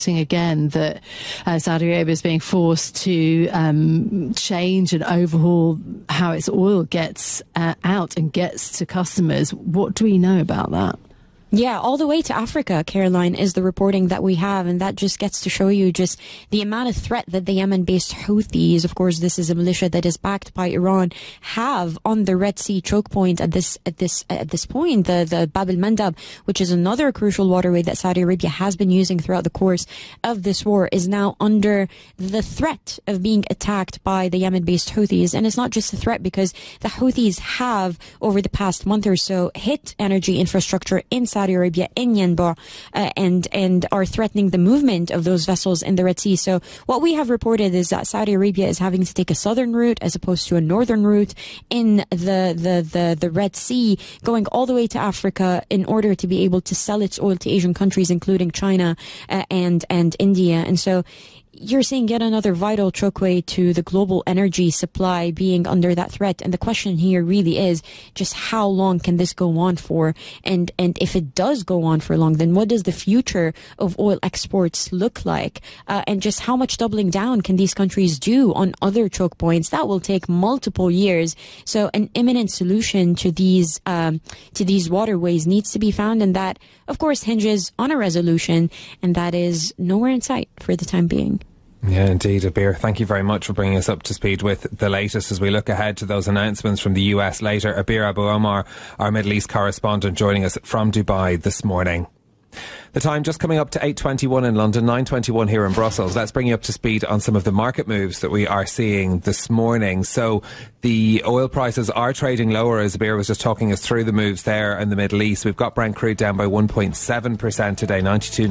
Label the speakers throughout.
Speaker 1: again that Saudi Arabia is being forced to change and overhaul how its oil gets out and gets to customers. What do we know about that?
Speaker 2: Yeah, all the way to Africa, Caroline, is the reporting that we have, and that just gets to show you just the amount of threat that the Yemen-based Houthis, of course this is a militia that is backed by Iran, have on the Red Sea choke point at this point. The Bab el-Mandab, which is another crucial waterway that Saudi Arabia has been using throughout the course of this war, is now under the threat of being attacked by the Yemen-based Houthis. And it's not just a threat, because the Houthis have, over the past month or so, hit energy infrastructure in Saudi Arabia, in Yanbu, and are threatening the movement of those vessels in the Red Sea. So what we have reported is that Saudi Arabia is having to take a southern route as opposed to a northern route in the Red Sea, going all the way to Africa in order to be able to sell its oil to Asian countries, including China and India. And so you're seeing yet another vital chokeway to the global energy supply being under that threat. And the question here really is just how long can this go on for? And if it does go on for long, then what does the future of oil exports look like? And just how much doubling down can these countries do on other choke points? That will take multiple years. So an imminent solution to these waterways needs to be found. And that, of course, hinges on a resolution. And that is nowhere in sight for the time being.
Speaker 3: Yeah, indeed, Abir. Thank you very much for bringing us up to speed with the latest as we look ahead to those announcements from the US later. Abir Abu Omar, our Middle East correspondent, joining us from Dubai this morning. The time just coming up to 8:21 in London, 9:21 here in Brussels. Let's bring you up to speed on some of the market moves that we are seeing this morning. So the oil prices are trading lower, as Abir was just talking us through the moves there in the Middle East. We've got Brent crude down by 1.7% today,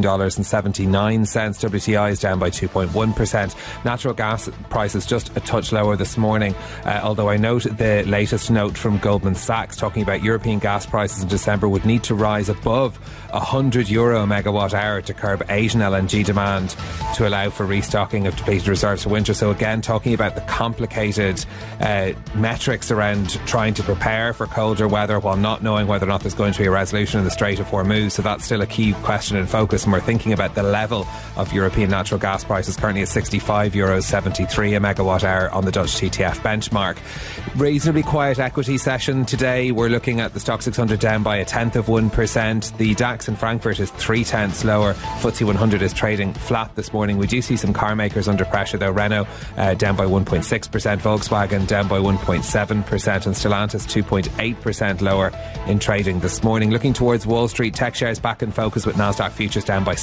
Speaker 3: $92.79. WTI is down by 2.1%. Natural gas prices just a touch lower this morning, although I note the latest note from Goldman Sachs talking about European gas prices in December would need to rise above €100 a megawatt hour to curb Asian LNG demand to allow for restocking of depleted reserves for winter. So again, talking about the complicated metrics around trying to prepare for colder weather while not knowing whether or not there's going to be a resolution in the Strait of Hormuz. So that's still a key question in focus, and we're thinking about the level of European natural gas prices, currently at €65.73 a megawatt hour on the Dutch TTF benchmark. Reasonably quiet equity session today. We're looking at the Stoxx 600 down by 0.1%. The DAX in Frankfurt is 0.3 lower. FTSE 100 is trading flat this morning. We do see some car makers under pressure though. Renault down by 1.6%, Volkswagen down by 1.7%, and Stellantis 2.8% lower in trading this morning. Looking towards Wall Street, tech shares back in focus with Nasdaq futures down by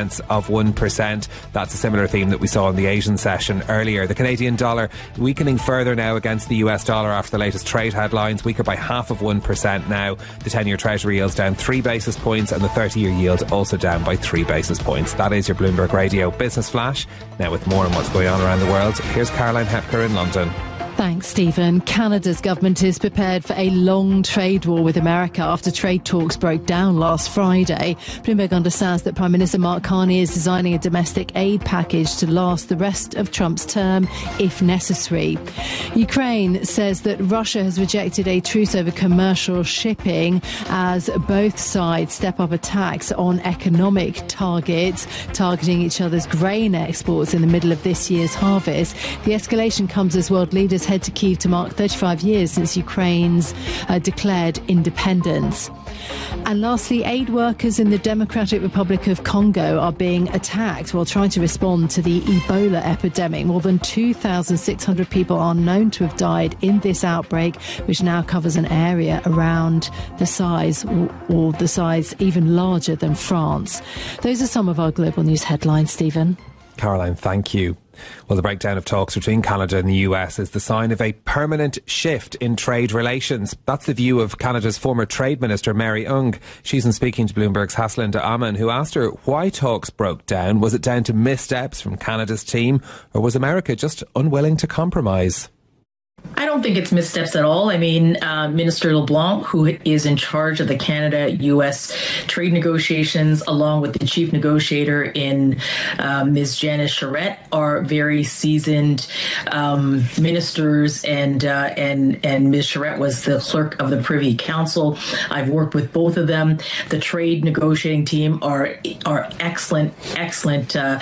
Speaker 3: 0.7%. That's a similar theme that we saw in the Asian session earlier. The Canadian dollar weakening further now against the US dollar after the latest trade headlines, weaker by 0.5% now. The 10-year Treasury yield's down 3 basis points, and the 30-year yield also down by 3 basis points. That is your Bloomberg Radio Business Flash. Now with more on what's going on around the world, here's Caroline Hepker in London.
Speaker 1: Thanks, Stephen. Canada's government is prepared for a long trade war with America after trade talks broke down last Friday. Bloomberg understands that Prime Minister Mark Carney is designing a domestic aid package to last the rest of Trump's term, if necessary. Ukraine says that Russia has rejected a truce over commercial shipping as both sides step up attacks on economic targets, targeting each other's grain exports in the middle of this year's harvest. The escalation comes as world leaders head to Kyiv to mark 35 years since Ukraine's declared independence. And lastly, aid workers in the Democratic Republic of Congo are being attacked while trying to respond to the Ebola epidemic. More than 2,600 people are known to have died in this outbreak, which now covers an area around the size, or the size even larger than France. Those are some of our global news headlines, Stephen.
Speaker 3: Caroline, thank you. Well, the breakdown of talks between Canada and the US is the sign of a permanent shift in trade relations. That's the view of Canada's former Trade Minister, Mary Ung. She's been speaking to Bloomberg's Haslinda Aman, who asked her why talks broke down. Was it down to missteps from Canada's team, or was America just unwilling to compromise?
Speaker 4: I don't think it's missteps at all. I mean, Minister LeBlanc, who is in charge of the Canada-U.S. trade negotiations, along with the chief negotiator in Ms. Janice Charette, are very seasoned ministers, and Ms. Charette was the clerk of the Privy Council. I've worked with both of them. The trade negotiating team are excellent